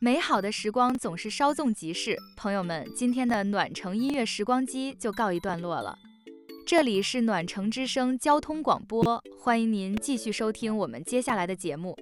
美好的时光总是稍纵即逝，朋友们，今天的暖城音乐时光机就告一段落了。这里是暖城之声交通广播，欢迎您继续收听我们接下来的节目。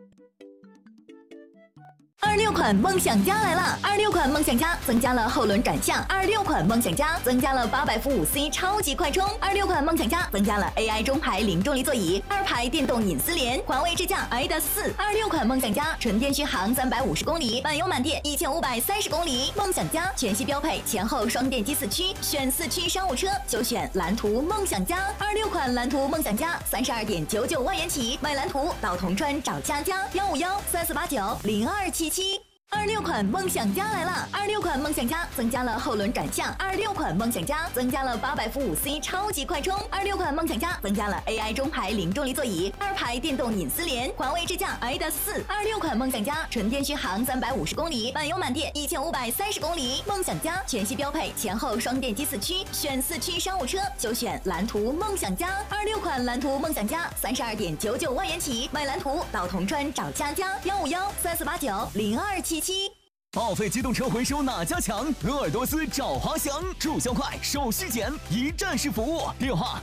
26款梦想家来了！26款梦想家增加了后轮转向，26款梦想家增加了800伏 5C 超级快充，26款梦想家增加了 AI 中排零重力座椅，2排电动隐私联，华为智驾 i-4。26款梦想家纯电续航350公里，满油满电1530公里。梦想家全系标配前后双电机4驱，选4驱商务车就选蓝图梦想家。26款蓝图梦想家32.99万元起，买蓝图到铜川找佳佳15134890277。26款梦想家来了！26款梦想家增加了后轮转向，26款梦想家增加了800伏 5C 超级快充，26款梦想家增加了 AI 中排零重力座椅，2排电动隐私联，华为智驾 i-4。26款梦想家纯电续航350公里，满油满电1530公里。梦想家全系标配前后双电机4驱，选4驱商务车就选蓝图梦想家。26款蓝图梦想家32.99万元起，买蓝图到铜川找佳佳15134890277。 报废机动车回收哪家强？鄂尔多斯找华翔，注销快，手续简，一站式服务。电话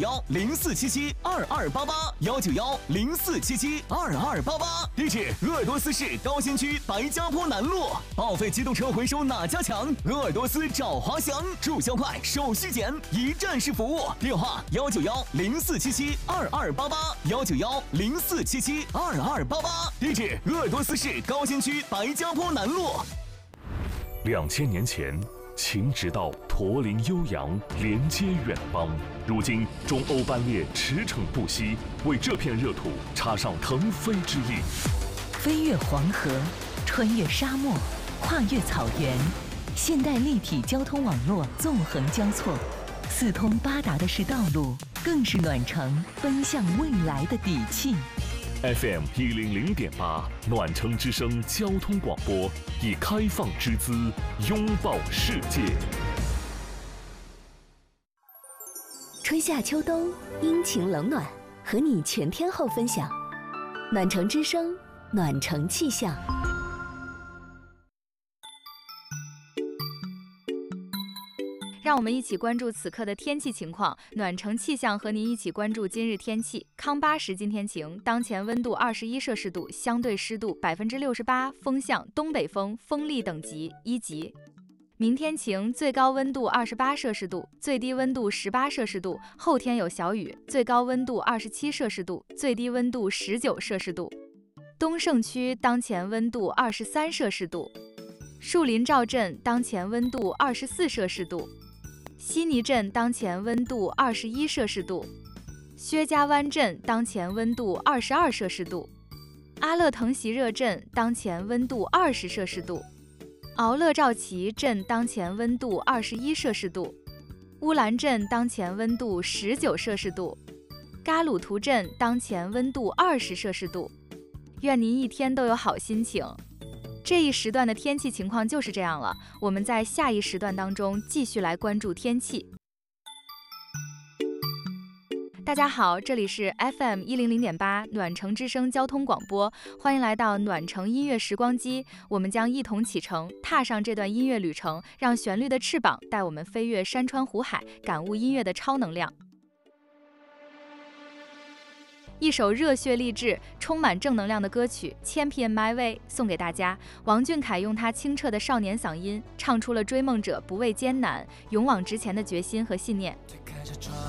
19104772288，19104772288。地址鄂尔多斯市高新区白家坡南路。报废机动车回收哪家强？鄂尔多斯找华翔，注销快，手续简，一站式服务。电话19104772288，19104772288。地址鄂尔多斯市高新区白家坡南路。 2000年前，秦直道驼铃悠扬，连接远邦。如今，中欧班列驰骋不息，为这片热土插上腾飞之翼。 飞越黄河，穿越沙漠，跨越草原，现代立体交通网络纵横交错，四通八达的是道路，更是暖城奔向未来的底气。 FM 100.8暖城之声交通广播，以开放之姿拥抱世界。 春夏秋冬，阴晴冷暖，和你全天候分享。暖城之声，暖城气象。 让我们一起关注此刻的天气情况，暖城气象和您一起关注今日天气。康巴什今天晴，当前温度21摄氏度，相对湿度68%，风向东北风，风力等级1级。明天晴，最高温度28摄氏度，最低温度18摄氏度，后天有小雨，最高温度27摄氏度，最低温度19摄氏度。东胜区当前温度23摄氏度，树林赵镇当前温度24摄氏度。悉尼镇当前温度21摄氏度，薛家湾镇当前温度22摄氏度，阿勒腾席热镇当前温度20摄氏度，敖勒赵旗镇当前温度21摄氏度，乌兰镇当前温度19摄氏度，嘎鲁图镇当前温度20摄氏度。愿您一天都有好心情。这一时段的天气情况就是这样了，我们在下一时段当中继续来关注天气。大家好，这里是 FM 100.8暖城之声交通广播，欢迎来到暖城音乐时光机，我们将一同启程，踏上这段音乐旅程，让旋律的翅膀带我们飞越山川湖海，感悟音乐的超能量。一首热血励志、充满正能量的歌曲《Champion My Way》送给大家。王俊凯用他清澈的少年嗓音，唱出了追梦者不畏艰难、勇往直前的决心和信念。